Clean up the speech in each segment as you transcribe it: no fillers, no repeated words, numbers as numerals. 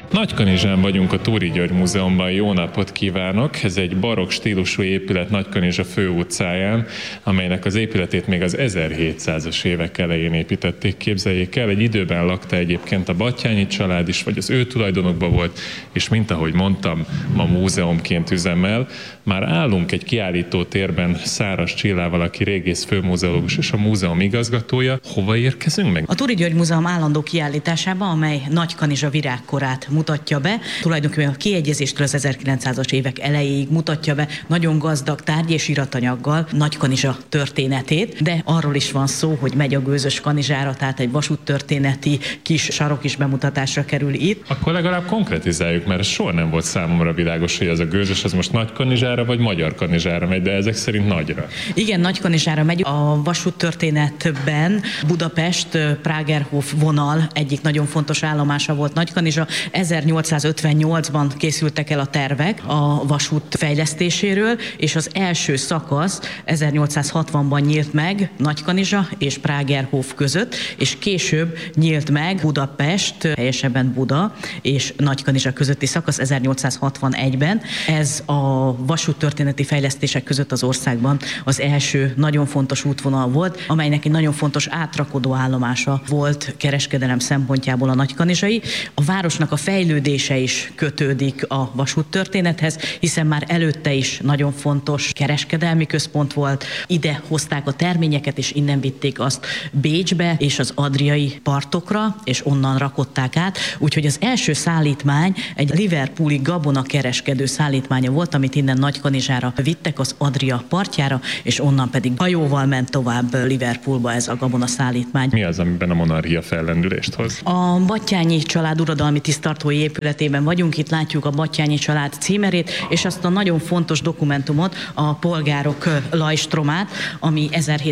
Nagykanizsán vagyunk a Túri György Múzeumban, jó napot kívánok! Ez egy barokk stílusú épület Nagykanizsa főutcáján, amelynek az épületét még az 1700-as évek elején építették, képzeljék el. Egy időben lakta egyébként a Batthyány család is, vagy az ő tulajdonokban volt, és mint ahogy mondtam, ma múzeumként üzemel. Már állunk egy kiállítótérben Száras Csillával, aki régész főmuzeológus és a múzeum igazgatója. Hova érkezünk meg? A Túri György Múzeum állandó kiállításába, amely Nagykanizsa virágkorát mutatja be. Tulajdonképpen a kiegyezéstől az 1900-as évek elejéig mutatja be nagyon gazdag tárgy és iratanyaggal Nagykanizsa történetét, de arról is van szó, hogy megy a gőzös Kanizsára, tehát egy vasúttörténeti kis sarok is bemutatásra kerül itt. Akkor legalább konkretizáljuk, mert soha nem volt számomra világos, hogy ez a gőzös, az most Nagykanizsára vagy Magyar Kanizsára megy, de ezek szerint nagyra. Igen, Nagykanizsára megy. A vasúttörténetben Budapest Pragerhof vonal egyik nagyon fontos állomása volt Nagykanizsa. 1858-ban készültek el a tervek a vasút fejlesztéséről, és az első szakasz 1860-ban nyílt meg Nagykanizsa és Pragerhof között, és később nyílt meg Budapest, helyesebben Buda és Nagykanizsa közötti szakasz 1861-ben. Ez a vasúttörténeti fejlesztések között az országban az első nagyon fontos útvonal volt, amelynek egy nagyon fontos átrakodó állomása volt kereskedelem szempontjából a nagykanizsai. A városnak a fejlődése is kötődik a vasúttörténethez, hiszen már előtte is nagyon fontos kereskedelmi központ volt. Ide hozták a terményeket, és innen vitték azt Bécsbe és az adriai partokra, és onnan rakották át. Úgyhogy az első szállítmány egy liverpooli gabona kereskedő szállítmánya volt, amit innen Nagykanizsára vittek az Adria partjára, és onnan pedig hajóval ment tovább Liverpoolba ez a gabona szállítmány. Mi az, amiben a monarchia fellendülést hoz? A Batthyányi család uradalmi tiszttartói épületében vagyunk, itt látjuk a Batthyányi család címerét, és azt a nagyon fontos dokumentumot, a polgárok lajstromát, ami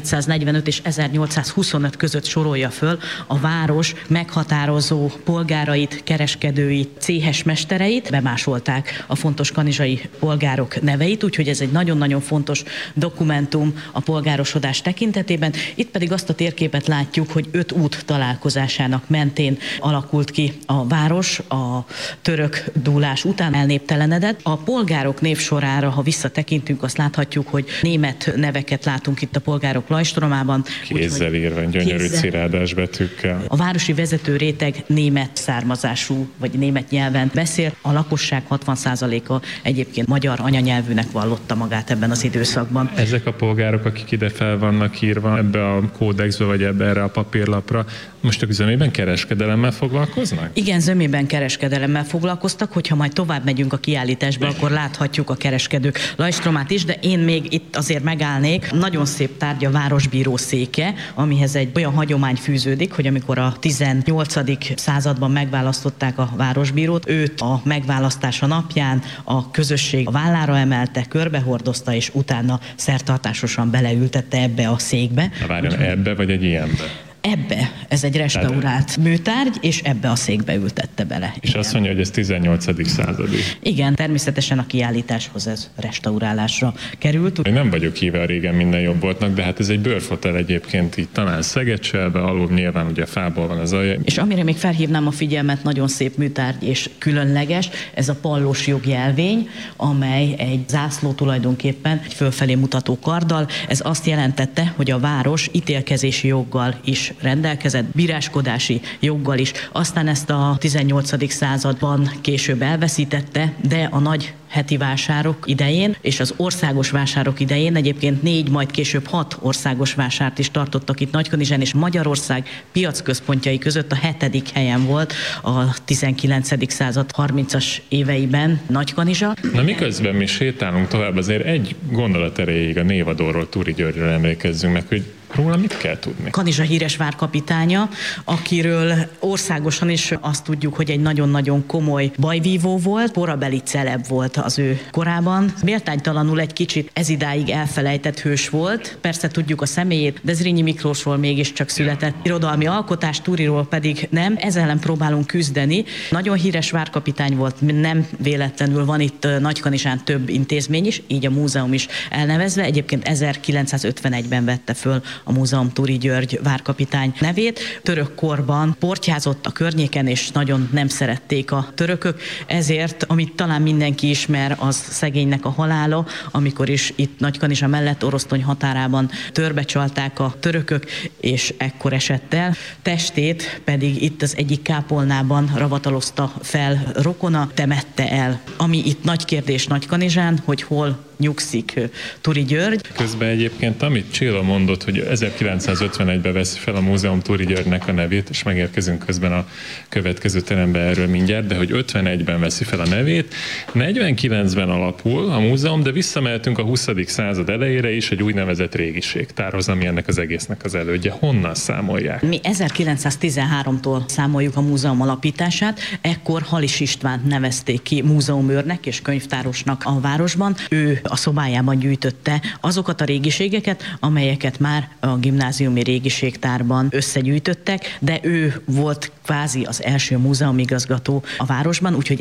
1745 és 1825 között sorolja föl a város meghatározó polgárait, kereskedőit, céhes mestereit, bemásolták a fontos kanizsai polgárok neveit, úgyhogy ez egy nagyon-nagyon fontos dokumentum a polgárosodás tekintetében. Itt pedig azt a térképet látjuk, hogy 5 út találkozásának mentén alakult ki a város, a török dúlás után elnéptelenedett. A polgárok névsorára, ha visszatekintünk, azt láthatjuk, hogy német neveket látunk itt a polgárok lajstromában. Kézzel írva, gyönyörű cirádás betűkkel. A városi vezető réteg német származású, vagy német nyelven beszél. A lakosság 60%-a egyébként magyar anyanyelvűnek vallotta magát ebben az időszakban. Ezek a polgárok, akik ide fel vannak írva ebbe a kódexbe, vagy erre a papírlapra, most a zömében kereskedelemmel foglalkoznak? Igen, zömében kereskedelemmel foglalkoztak, hogyha majd tovább megyünk a kiállításba, akkor láthatjuk a kereskedők lajstromát is, de én még itt azért megállnék. Nagyon szép tárgy a városbíró széke, amihez egy olyan hagyomány fűződik, hogy amikor a 18. században megválasztották a városbírót, őt a megválasztása napján a közösség a vállára emelte, körbehordozta, és utána szertartásosan beleültette ebbe a székbe. Várjon, ebbe vagy egy ilyenbe? Ebbe, ez egy restaurált műtárgy, és ebbe a székbe ültette bele. És igen. Azt mondja, hogy ez 18. századi. Igen, természetesen a kiállításhoz ez restaurálásra került. Én nem vagyok híve a régen minden jobb voltnak, de hát ez egy bőrfotel egyébként itt talán szegecselve, alul nyilván ugye fából van az alja. És amire még felhívnám a figyelmet, nagyon szép műtárgy és különleges, ez a pallós jogjelvény, amely egy zászló tulajdonképpen egy fölfelé mutató karddal. Ez azt jelentette, hogy a város ítélkezési joggal is rendelkezett, bíráskodási joggal is. Aztán ezt a 18. században később elveszítette, de a nagy heti vásárok idején és az országos vásárok idején egyébként 4, majd később 6 országos vásárt is tartottak itt Nagykanizsán, és Magyarország piacközpontjai között a 7. helyen volt a 19. század 30-as éveiben Nagykanizsa. Na miközben mi sétálunk tovább, azért egy gondolat erejéig a névadóról, Túri Györgyről emlékezzünk meg, hogy róla mit kell tudni? Kanizsa híres várkapitánya, akiről országosan is azt tudjuk, hogy egy nagyon-nagyon komoly bajvívó volt, korabeli celeb volt az ő korában. Méltánytalanul egy kicsit ezidáig elfelejtett hős volt. Persze tudjuk a személyét, de Zrínyi Miklósról mégiscsak született irodalmi alkotás, Túriról pedig nem. Ezzel ellen próbálunk küzdeni. Nagyon híres várkapitány volt, nem véletlenül van itt Nagykanizsán több intézmény is, így a múzeum is elnevezve. Egyébként 1951-ben vette föl a múzeum Turi György várkapitány nevét. Török korban portyázott a környéken, és nagyon nem szerették a törökök, ezért, amit talán mindenki ismer, az szegénynek a halála, amikor is itt Nagykanizsa mellett Orosztony határában törbecsalták a törökök, és ekkor esett el. Testét pedig itt az egyik kápolnában ravatalozta fel rokona, temette el. Ami itt nagy kérdés Nagykanizsán, hogy hol nyugszik Turi György. Közben egyébként, amit Csilla mondott, hogy 1951-ben veszi fel a múzeum Turi Györgynek a nevét, és megérkezünk közben a következő terembe erről mindjárt, de hogy 51-ben veszi fel a nevét, 49-ben alapul a múzeum, de visszamehetünk a 20. század elejére is, egy úgynevezett régiségtárhoz, ami ennek az egésznek az elődje. Honnan számolják? Mi 1913-tól számoljuk a múzeum alapítását, ekkor Halis Istvánt nevezték ki múzeumőrnek és könyvtárosnak a városban. Ő a szobájában gyűjtötte azokat a régiségeket, amelyeket már a gimnáziumi régiségtárban összegyűjtöttek, de ő volt kvázi az első múzeumigazgató a városban, úgyhogy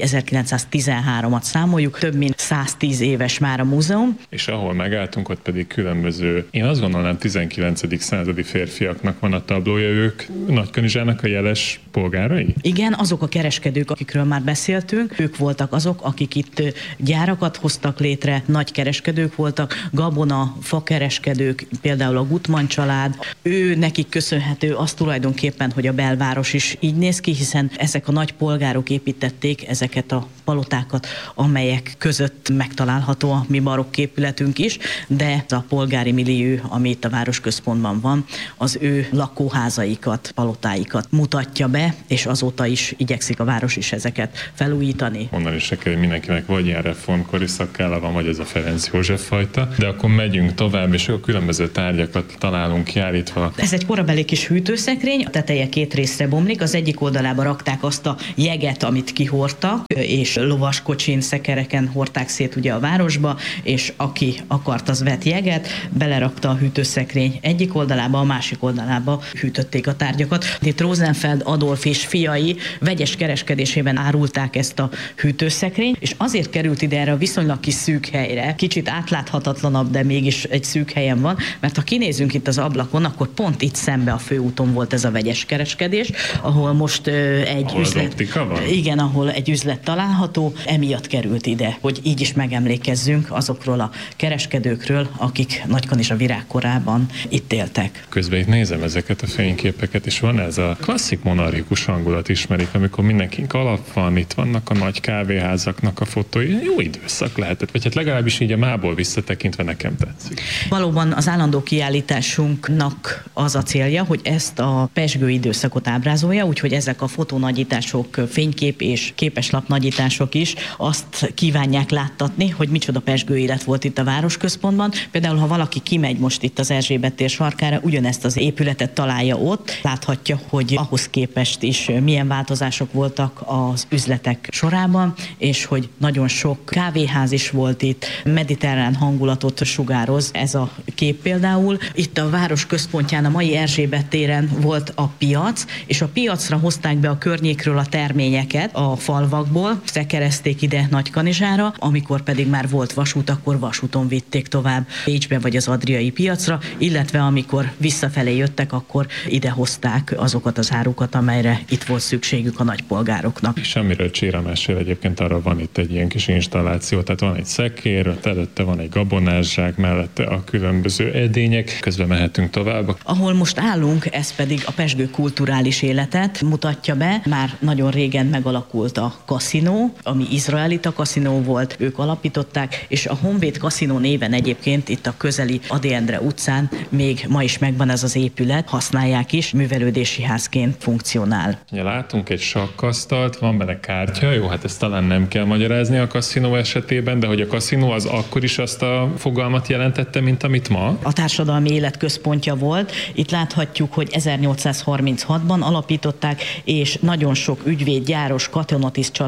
1913-at számoljuk, több mint 110 éves már a múzeum. És ahol megálltunk, ott pedig különböző, én azt gondolnám 19. századi férfiaknak van a tablója, ők Nagykanizsának a jeles polgárai? Igen, azok a kereskedők, akikről már beszéltünk, ők voltak azok, akik itt gyárakat hoztak létre, nagy kereskedők voltak, gabona, fakereskedők, például a Gutmann család. Ő nekik köszönhető az tulajdonképpen, hogy a belváros is így néz ki, hiszen ezek a nagy polgárok építették ezeket a palotákat, amelyek között megtalálható a mi barokk épületünk is, de a polgári millió, ami itt a városközpontban van, az ő lakóházaikat, palotáikat mutatja be, és azóta is igyekszik a város is ezeket felújítani. Onnan is se kell, hogy mindenkinek vagy ilyen reformkori szakkála van, vagy ez a Ferenc József fajta, de akkor megyünk tovább, és a különböző tárgyakat találunk kiállítva. Ez egy korabeli kis hűtőszekrény, a teteje két részre bomlik, az egyik oldalába rakták azt a jeget, amit kihordtak, és lovaskocsin, szekereken hordták szét ugye a városba, és aki akart, az vett jeget, belerakta a hűtőszekrény egyik oldalába, a másik oldalába hűtötték a tárgyakat. Itt Rosenfeld Adolf és fiai vegyes kereskedésében árulták ezt a hűtőszekrényt, és azért került ide erre a viszonylag kis szűk helyre, kicsit átláthatatlanabb, de mégis egy szűk helyen van, mert ha kinézünk itt az ablakon, akkor pont itt szembe a főúton volt ez a vegyes kereskedés, ahol most egy üzlet... Igen, ahol egy üzlet található, emiatt került ide, hogy így is megemlékezzünk azokról a kereskedőkről, akik Nagykanizsa virágkorában itt éltek. Közben itt nézem ezeket a fényképeket, és van ez a klasszik monarchikus hangulat, ismerik, amikor mindenkinek alap van, itt vannak a nagy kávéházaknak a fotói. Jó időszak lehetett, vagy hát legalábbis így a mából visszatekintve nekem tetszik. Valóban az állandó kiállításunknak az a célja, hogy ezt a pezsgő időszakot ábrázolja, úgyhogy ezek a fotónagyítások, fénykép és képeslap nagyítások is azt kívánják láttatni, hogy micsoda pezsgő élet volt itt a városközpontban. Például, ha valaki kimegy most itt az Erzsébet tér sarkára, ugyanezt az épületet találja ott, láthatja, hogy ahhoz képest is milyen változások voltak az üzletek sorában, és hogy nagyon sok kávéház is volt itt, mediterrán hangulatot sugároz ez a kép például. Itt a város központján, a mai Erzsébet téren volt a piac, és a piacra hozták be a környékről a terményeket a falvakból, szekerezték ide Nagykanizsára, amikor pedig már volt vasút, akkor vasúton vitték tovább Pécsbe vagy az adriai piacra, illetve amikor visszafelé jöttek, akkor ide hozták azokat az árukat, amelyre itt volt szükségük a nagypolgároknak. És amiről Csira mesél, egyébként arra van itt egy ilyen kis installáció, tehát van egy szekér, előtte van egy gabonászsák, mellette a különböző edények, közben mehetünk tovább. Ahol most állunk, ez pedig a pezsgő kulturális életet mutatja be. Már nagyon régen megalakult a kaszinó, ami izraelita kaszinó volt, ők alapították, és a Honvéd kaszinó néven egyébként itt a közeli Ady Endre utcán még ma is megvan ez az épület, használják is, művelődési házként funkcionál. Ja, látunk egy sakkasztalt, van benne kártya, jó, hát ezt talán nem kell magyarázni a kaszinó esetében, de hogy a kaszinó az akkor is azt a fogalmat jelentette, mint amit ma? A társadalmi élet központja volt. Itt láthatjuk, hogy 1836-ban alapították, és nagyon sok ügyvéd, gyáros, katonatiszt csatlakozott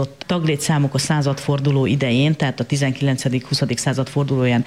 alapított taglétszámuk a századforduló idején, tehát a 19.-20. század fordulóján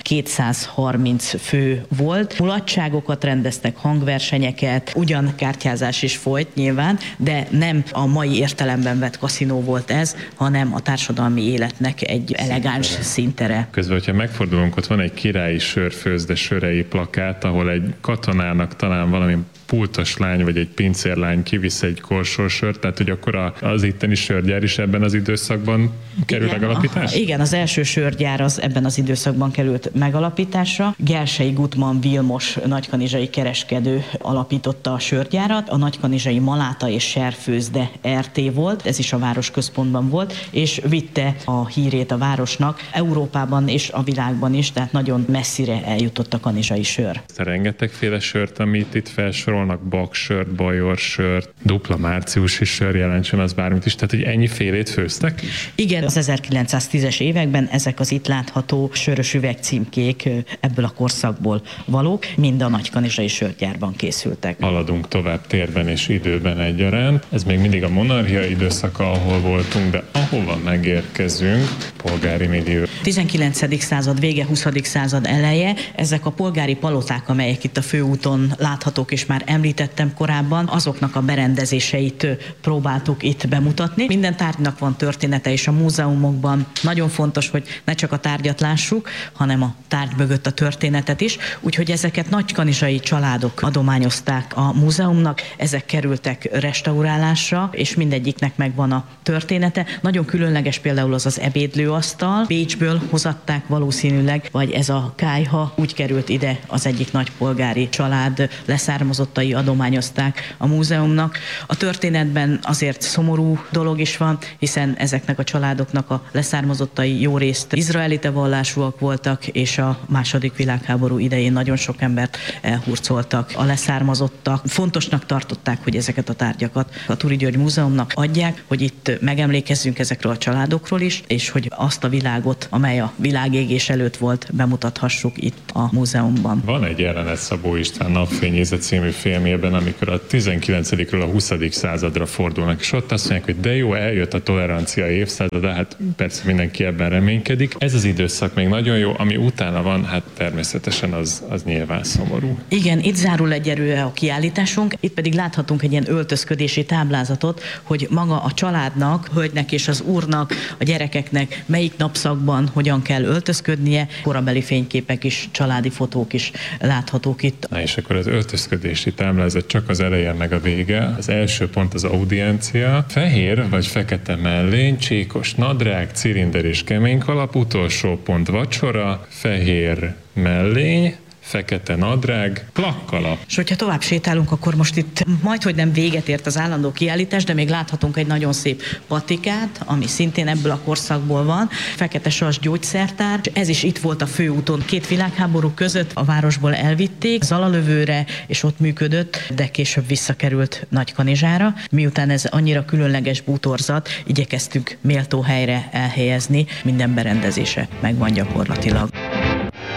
230 fő volt. Mulatságokat rendeztek, hangversenyeket, ugyan kártyázás is folyt nyilván, de nem a mai értelemben vett kaszinó volt ez, hanem a társadalmi életnek egy elegáns színtere. Közben, hogyha megfordulunk, ott van egy királyi sörfőzde sörei plakát, ahol egy katonának talán valami pultos lány vagy egy pincérlány kivisz egy korsósört, tehát hogy akkor az itteni sörgyár is ebben az időszakban kerül megalapításra? Igen, az első sörgyár az ebben az időszakban került megalapításra. Gelsey Gutman Vilmos nagykanizsai kereskedő alapította a sörgyárat, a nagykanizsai Maláta és Serfőzde RT volt, ez is a város központban volt, és vitte a hírét a városnak Európában és a világban is, tehát nagyon messzire eljutott a kanizsai sör. Rengetegféle sört, amit itt felsorolnak, baksört, bajorsört, dupla márciusi sör, jelentsen az bármit is, tehát hogy ennyi félét főztek? Igen, az 1910-es években ezek az itt látható sörös üvegcímkék ebből a korszakból valók, mind a nagykanizsai sörgyárban készültek. Haladunk tovább térben és időben egyaránt. Ez még mindig a monarchia időszaka, ahol voltunk, de ahova megérkezünk, polgári millió. 19. század vége, 20. század eleje, ezek a polgári paloták, amelyek itt a főúton láthatók, és már említettem korábban, azoknak a berendezéseit próbáltuk itt bemutatni. Minden tárgynak van története, és a múzeumokban nagyon fontos, hogy ne csak a tárgyat lássuk, hanem a tárgy mögött a történetet is. Úgyhogy ezeket nagykanizsai családok adományozták a múzeumnak, ezek kerültek restaurálásra, és mindegyiknek megvan a története. Nagyon különleges például az ebédlőasztal, Bécsből hozatták valószínűleg, vagy ez a kályha úgy került ide, az egyik nagy polgári család leszármazottai adományozták a múzeumnak. A történetben azért szomorú dolog is van, hiszen ezeknek a családoknak a leszármazottai jó részt izraelite vallásúak voltak, és a II. Világháború idején nagyon sok embert elhurcoltak a leszármazottak. Fontosnak tartották, hogy ezeket a tárgyakat a Turi György Múzeumnak adják, hogy itt megemlékezzünk ezekről a családokról is, és hogy azt a világot, amely a világégés előtt volt, bemutathassuk itt a múzeumban. Van egy jelenet Szabó István Napfényésze című filmjében, amikor a 19-ről a 20. századra fordulnak, és ott azt mondják, hogy de jó, eljött a tolerancia évszázad, de hát persze mindenki ebben reménykedik. Ez az időszak még nagyon jó, ami utána van, hát természetesen az nyilván szomorú. Igen, itt zárul egyelőre a kiállításunk, itt pedig láthatunk egy ilyen öltözködési táblázatot, hogy maga a családnak, hölgynek és az úrnak, a gyerekeknek melyik napszakban hogyan kell öltözködnie, korabeli fényképek is, családi fotók is láthatók itt. Na és akkor az öltözködési táblázat csak az eleje meg a vége. Az első pont az audiencia. Fehér vagy fekete mellény, csíkos nadrág, cilinder és kemény kalap, utolsó pont vacsora, fehér mellény, fekete nadrág, plakkalap. És hogyha tovább sétálunk, akkor most itt majdhogy nem véget ért az állandó kiállítás, de még láthatunk egy nagyon szép patikát, ami szintén ebből a korszakból van. Fekete sas gyógyszertár. Ez is itt volt a főúton. Két világháború között a városból elvitték Zalalövőre, és ott működött, de később visszakerült Nagykanizsára. Miután ez annyira különleges bútorzat, igyekeztünk méltó helyre elhelyezni, minden berendezése megvan gyakorlatilag.